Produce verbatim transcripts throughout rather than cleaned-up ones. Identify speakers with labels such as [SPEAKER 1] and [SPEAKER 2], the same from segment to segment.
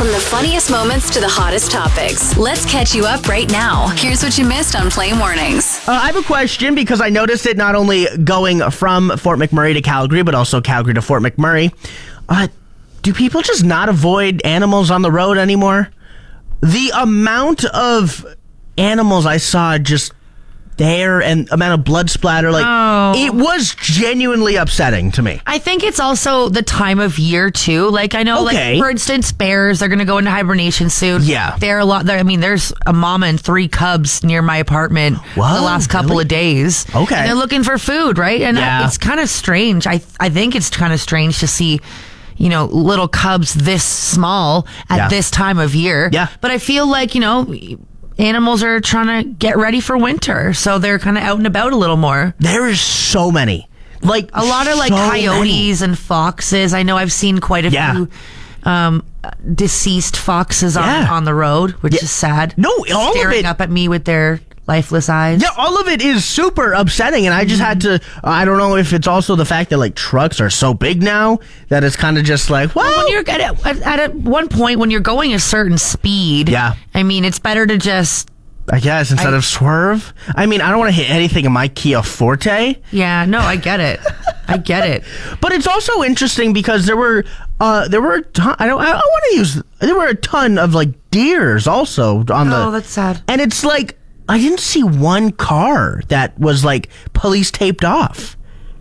[SPEAKER 1] From the funniest moments to the hottest topics, let's catch you up right now. Here's what you missed on Play Mornings.
[SPEAKER 2] Uh, I have a question because I noticed it not only going from Fort McMurray to Calgary, but also Calgary to Fort McMurray. Uh, do people just not avoid animals on the road anymore? The amount of animals I saw just there and amount of blood splatter, like
[SPEAKER 3] Oh.
[SPEAKER 2] it was genuinely upsetting to me.
[SPEAKER 3] I think it's also the time of year too. Like I know,
[SPEAKER 2] Okay.
[SPEAKER 3] like for instance, bears are going to go into hibernation soon.
[SPEAKER 2] Yeah.
[SPEAKER 3] they're a lot. They're, I mean, there's a mama and three cubs near my apartment
[SPEAKER 2] Whoa,
[SPEAKER 3] the last couple
[SPEAKER 2] really?
[SPEAKER 3] of days.
[SPEAKER 2] Okay.
[SPEAKER 3] and they're looking for food, right? And
[SPEAKER 2] Yeah.
[SPEAKER 3] it's kind of strange. I I think it's kind of strange to see, you know, little cubs this small at
[SPEAKER 2] Yeah.
[SPEAKER 3] this time of year.
[SPEAKER 2] Yeah.
[SPEAKER 3] but I feel like you know. Animals are trying to get ready for winter, so they're kind of out and about a little more.
[SPEAKER 2] There is so many, like
[SPEAKER 3] A lot of like
[SPEAKER 2] so
[SPEAKER 3] coyotes
[SPEAKER 2] many.
[SPEAKER 3] and foxes. I know I've seen quite a
[SPEAKER 2] Yeah.
[SPEAKER 3] few um, deceased foxes on,
[SPEAKER 2] Yeah.
[SPEAKER 3] on the road, which
[SPEAKER 2] Yeah.
[SPEAKER 3] is sad.
[SPEAKER 2] No, all of
[SPEAKER 3] staring
[SPEAKER 2] it-
[SPEAKER 3] up at me with their lifeless eyes.
[SPEAKER 2] Yeah, all of it is super upsetting, and I just had to. I don't know if it's also the fact that like trucks are so big now that it's kind of just like, well,
[SPEAKER 3] When you're at, at, at a, one point when you're going a certain speed,
[SPEAKER 2] Yeah.
[SPEAKER 3] I mean, it's better to just
[SPEAKER 2] I guess instead
[SPEAKER 3] I-
[SPEAKER 2] of swerve. I mean, I don't want to hit anything in my Kia Forte,
[SPEAKER 3] yeah. No, I get it. I get it.
[SPEAKER 2] but it's also interesting because there were uh there were a ton, I don't I don't want to use there were a ton of like deers also on the.
[SPEAKER 3] Oh, that's sad.
[SPEAKER 2] And it's like I didn't see one car that was like police taped off.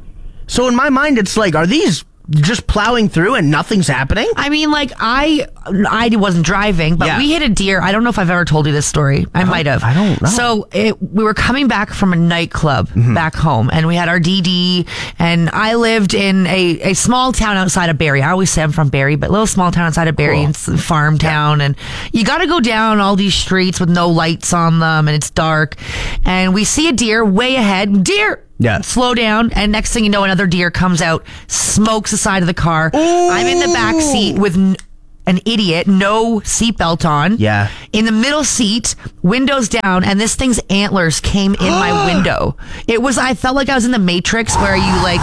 [SPEAKER 2] So in my mind, it's like, are these just plowing through and nothing's happening?
[SPEAKER 3] I mean, like I, I wasn't driving, but
[SPEAKER 2] Yeah.
[SPEAKER 3] we hit a deer. I don't know if I've ever told you this story. I might have.
[SPEAKER 2] I don't know.
[SPEAKER 3] So it, we were coming back from a nightclub back home, and we had our D D. And I lived in a, a small town outside of Barrie. I always say I'm from Barrie, but a little small town outside of Barrie,
[SPEAKER 2] Cool.
[SPEAKER 3] and it's a farm town. And you got to go down all these streets with no lights on them, and it's dark. And we see a deer way ahead. Deer.
[SPEAKER 2] Yeah.
[SPEAKER 3] Slow down, and next thing you know, another deer comes out, smokes the side of the car. I'm in the back seat with n- an idiot, no seatbelt on.
[SPEAKER 2] Yeah.
[SPEAKER 3] In the middle seat, windows down, and this thing's antlers came in my window. It was, I felt like I was in the Matrix where you like,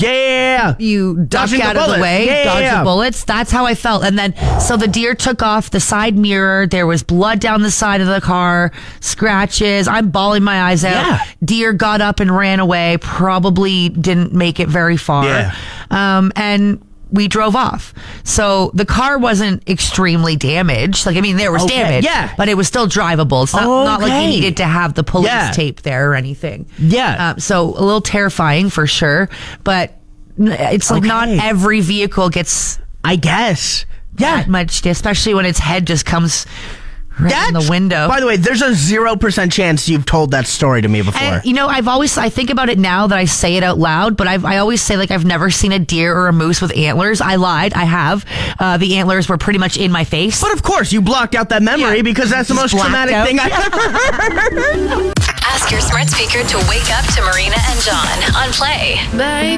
[SPEAKER 2] Yeah.
[SPEAKER 3] you duck
[SPEAKER 2] Dodging the
[SPEAKER 3] out of the
[SPEAKER 2] bullets.
[SPEAKER 3] way,
[SPEAKER 2] Yeah,
[SPEAKER 3] dodge
[SPEAKER 2] yeah.
[SPEAKER 3] the bullets. That's how I felt. And then, so the deer took off the side mirror. There was blood down the side of the car, scratches. I'm bawling my eyes out.
[SPEAKER 2] Yeah.
[SPEAKER 3] Deer got up and ran away. Probably didn't make it very far.
[SPEAKER 2] Yeah.
[SPEAKER 3] Um, and we drove off. So the car wasn't extremely damaged. Like, I mean, there was
[SPEAKER 2] Okay,
[SPEAKER 3] damage,
[SPEAKER 2] yeah.
[SPEAKER 3] but it was still drivable. It's not, not like you
[SPEAKER 2] Okay.
[SPEAKER 3] needed to have the police
[SPEAKER 2] Yeah.
[SPEAKER 3] tape there or anything.
[SPEAKER 2] Yeah.
[SPEAKER 3] Uh, so a little terrifying for sure, but n- it's like not
[SPEAKER 2] Okay.
[SPEAKER 3] every vehicle gets
[SPEAKER 2] I guess. Yeah.
[SPEAKER 3] that much, especially when its head just comes right in the
[SPEAKER 2] That's-
[SPEAKER 3] window.
[SPEAKER 2] By the way, there's a zero percent chance you've told that story to me before.
[SPEAKER 3] And, you know, I've always, I think about it now that I say it out loud, but I've, I always say, like, I've never seen a deer or a moose with antlers. I lied. I have. Uh, the antlers were pretty much in my face.
[SPEAKER 2] But of course, you blocked out that memory
[SPEAKER 3] Yeah.
[SPEAKER 2] because that's the
[SPEAKER 3] Just
[SPEAKER 2] most
[SPEAKER 3] blacked
[SPEAKER 2] traumatic
[SPEAKER 3] out.
[SPEAKER 2] thing I've ever heard.
[SPEAKER 1] Ask your smart speaker to wake up to Marina and John on Play. Bye.